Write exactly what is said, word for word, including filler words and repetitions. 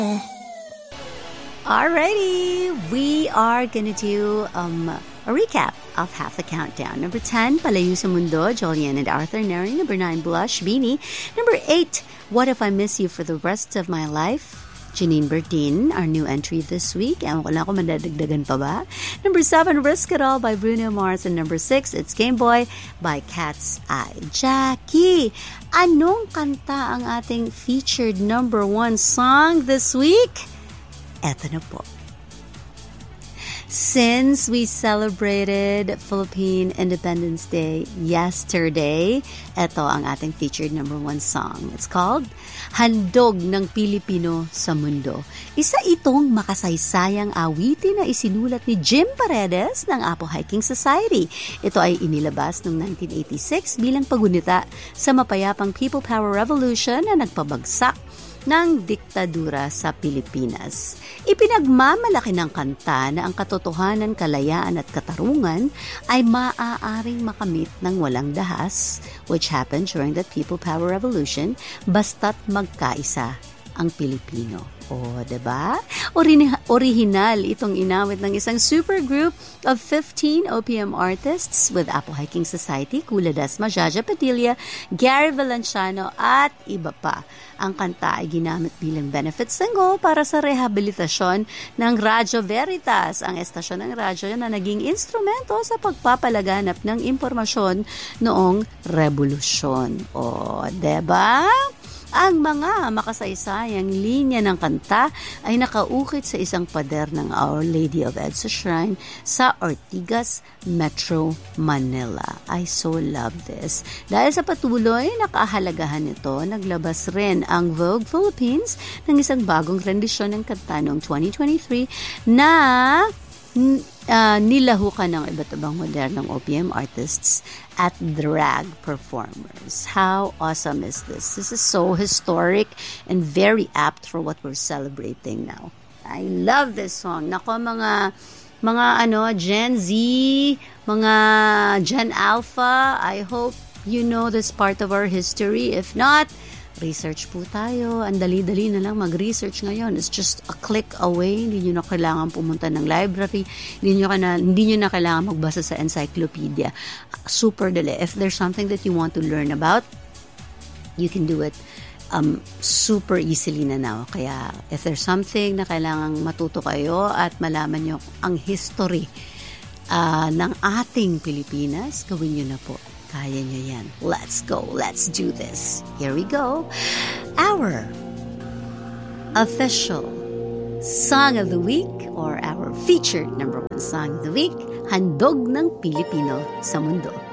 Alrighty, we are gonna do um, a recap of half the countdown. Number ten, Palayo sa Mundo, Jolien and Arthur Neri. Number nine, Blush, Beanie. Number eight, What If I Miss You for the Rest of My Life, Janine Berdin, our new entry this week. Ewan ko lang kung madadagdagan pa ba. Number seven, Risk It All by Bruno Mars. And number six, It's Game Boy by Cat's Eye. Jackie, anong kanta ang ating featured number one song this week? Eto na po. Since we celebrated Philippine Independence Day yesterday, eto ang ating featured number one song. It's called Handog ng Pilipino sa Mundo. Isa itong makasaysayang awitin na isinulat ni Jim Paredes ng Apo Hiking Society. Ito ay inilabas noong nineteen eighty-six bilang pagunita sa mapayapang People Power Revolution na nagpabagsak ng diktadura sa Pilipinas. Ipinagmamalaki ng kanta na ang katotohanan, kalayaan at katarungan ay maaaring makamit ng walang dahas, which happened during the People Power Revolution, basta't magkaisa ang Pilipino. O, diba? Ori- original itong inawit ng isang supergroup of fifteen O P M artists with Apo Hiking Society, Kula Desma, Jaja Padilla, Gary Valenciano at iba pa. Ang kanta ay ginamit bilang benefit single para sa rehabilitasyon ng Radyo Veritas, ang estasyon ng radyo na naging instrumento sa pagpapalaganap ng impormasyon noong revolusyon. O, diba? Ang mga makasaysayang linya ng kanta ay nakaukit sa isang pader ng Our Lady of Edsa Shrine sa Ortigas, Metro Manila. I so love this. Dahil sa patuloy na kahalagahan nito, naglabas rin ang Vogue Philippines ng isang bagong rendisyon ng kanta noong twenty twenty-three na uh, nilahukan ng iba't ibang modernong O P M artists at drag performers. How awesome is this? This is so historic and very apt for what we're celebrating now. I love this song. Nako, mga mga ano, Gen Z, mga Gen Alpha, I hope you know this part of our history. If not, research po tayo. Ang dali-dali na lang mag-research ngayon. It's just a click away. Hindi nyo na kailangan pumunta ng library. Hindi nyo, na, hindi nyo na kailangan magbasa sa encyclopedia. Super dali. If there's something that you want to learn about, you can do it um, super easily na now. Kaya if there's something na kailangan matuto kayo at malaman nyo ang history uh, ng ating Pilipinas, gawin nyo na po. Kaya nyo yan. Let's go. Let's do this. Here we go. Our official song of the week or our featured number one song of the week, Handog ng Pilipino sa Mundo.